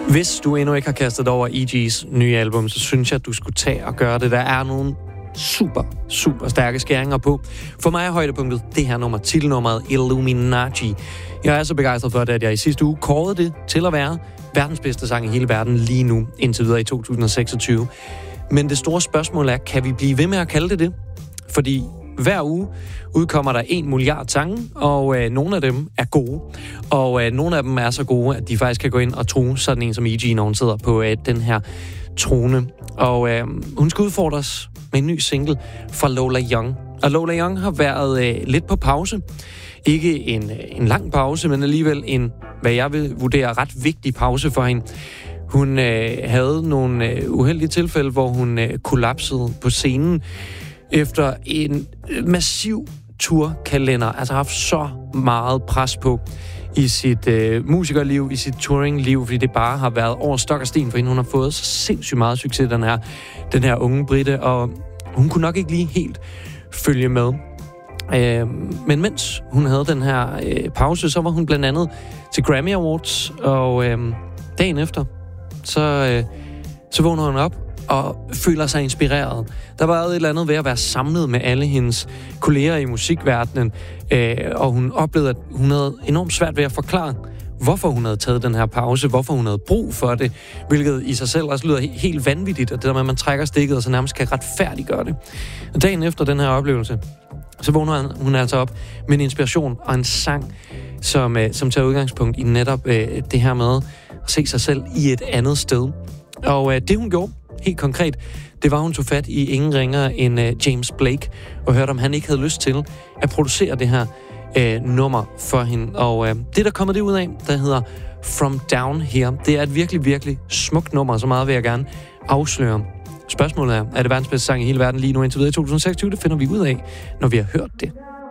Hvis du endnu ikke har kastet dig over EG's nye album, så synes jeg, at du skulle tage og gøre det. Der er nogle super stærke skæringer på. For mig er højdepunktet det her nummer, titelnummeret Illuminati. Jeg er så begejstret for det, at jeg i sidste uge kårede det til at være verdens bedste sang i hele verden lige nu, indtil videre i 2026. Men det store spørgsmål er, kan vi blive ved med at kalde det? Fordi hver uge udkommer der 1 milliard sange, og nogle af dem er gode. Og nogle af dem er så gode, at de faktisk kan gå ind og true sådan en som E.G., når hun sidder på den her trone. Og hun skal udfordres med en ny single fra Lola Young. Og Lola Young har været lidt på pause. Ikke en lang pause, men alligevel en, hvad jeg vil vurdere, ret vigtig pause for hende. Hun havde nogle uheldige tilfælde, hvor hun kollapsede på scenen efter en massiv turkalender. Altså haft så meget pres på i sit musikerliv, i sit touringliv, fordi det bare har været over stok og sten for hende. Hun har fået så sindssygt meget succes, den her unge Britte, og hun kunne nok ikke lige helt følge med. Men mens hun havde den her pause, så var hun blandt andet til Grammy Awards, og dagen efter, så vågner hun op og føler sig inspireret. Der var et eller andet ved at være samlet med alle hendes kolleger i musikverdenen, og hun oplevede, at hun havde enormt svært ved at forklare, hvorfor hun havde taget den her pause, hvorfor hun havde brug for det, hvilket i sig selv også lyder helt vanvittigt, og det der med, at man trækker stikket, og så nærmest kan retfærdiggøre det. Og dagen efter den her oplevelse, så vågner hun altså op med en inspiration og en sang, som tager udgangspunkt i netop det her med at se sig selv i et andet sted. Og det hun gjorde, helt konkret, det var, hun tog fat i ingen ringere end James Blake, og hørte, om han ikke havde lyst til at producere det her nummer for hende. Og det, der kommer det ud af, der hedder From Down Here, det er et virkelig, virkelig smukt nummer, så meget vil jeg gerne afsløre. Spørgsmålet er det verdens bedste sang i hele verden lige nu indtil videre i 2026? Det finder vi ud af, når vi har hørt det.